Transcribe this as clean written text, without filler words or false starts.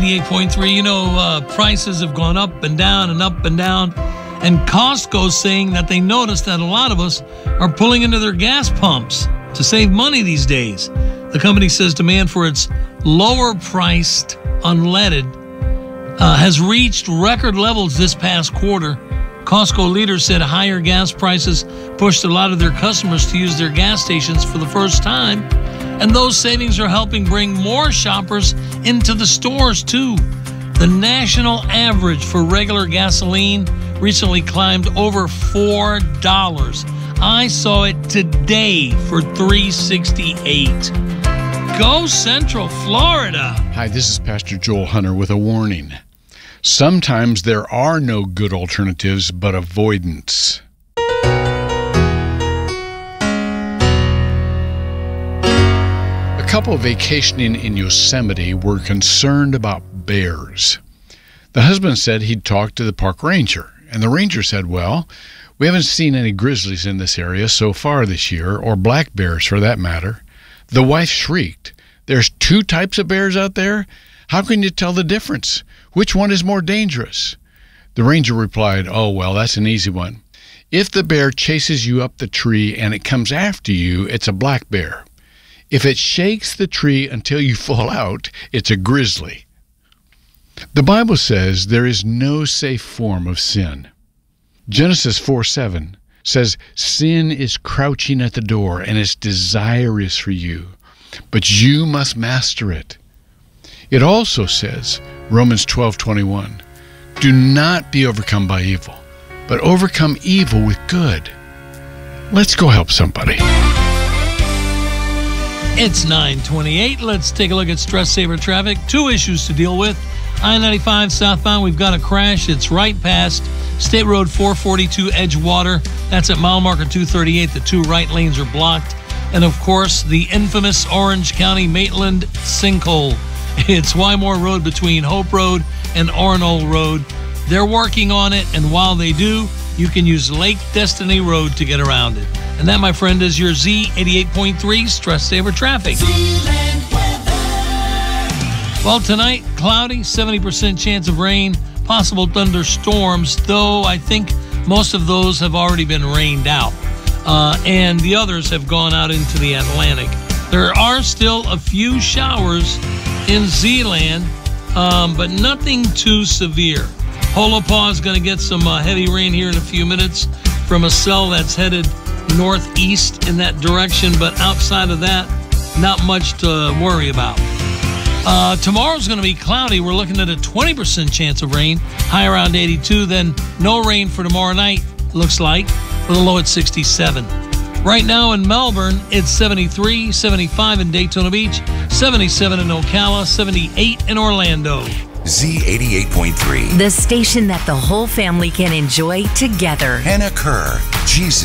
88.3. You know, prices have gone up and down and up and down. And Costco's saying that they noticed that a lot of us are pulling into their gas pumps to save money these days. The company says demand for its lower-priced unleaded has reached record levels this past quarter. Costco leaders said higher gas prices pushed a lot of their customers to use their gas stations for the first time, and those savings are helping bring more shoppers into the stores, too. The national average for regular gasoline recently climbed over $4. I saw it today for $3.68. Go Central Florida. Hi, this is Pastor Joel Hunter with a warning. Sometimes there are no good alternatives but avoidance. A couple vacationing in Yosemite were concerned about bears. The husband said he'd talked to the park ranger, and the ranger said, well, we haven't seen any grizzlies in this area so far this year, or black bears for that matter. The wife shrieked, there's 2 types of bears out there? How can you tell the difference? Which one is more dangerous? The ranger replied, oh, well, that's an easy one. If the bear chases you up the tree and it comes after you, it's a black bear. If it shakes the tree until you fall out, it's a grizzly. The Bible says there is no safe form of sin. Genesis 4:7 says, sin is crouching at the door and its desire is for you, but you must master it. It also says, Romans 12:21, do not be overcome by evil, but overcome evil with good. Let's go help somebody. It's 9:28. Let's take a look at Stress Saver traffic. 2 issues to deal with. I-95 southbound, we've got a crash. It's right past State Road 442 Edgewater. That's at mile marker 238. The 2 right lanes are blocked. And, of course, the infamous Orange County Maitland sinkhole. It's Wymore Road between Hope Road and Orono Road. They're working on it, and while they do, you can use Lake Destiny Road to get around it. And that, my friend, is your Z88.3 Stress Saver traffic. Well, tonight, cloudy, 70% chance of rain, possible thunderstorms, though I think most of those have already been rained out. And the others have gone out into the Atlantic. There are still a few showers in Zeeland, but nothing too severe. Holopaw is going to get some heavy rain here in a few minutes from a cell that's headed northeast in that direction, but outside of that, not much to worry about. Tomorrow's going to be cloudy. We're looking at a 20% chance of rain, high around 82. Then no rain for tomorrow night, looks like, with a low at 67. Right now in Melbourne, it's 73, 75 in Daytona Beach, 77 in Ocala, 78 in Orlando. Z88.3. The station that the whole family can enjoy together. Hannah Kerr, Jesus.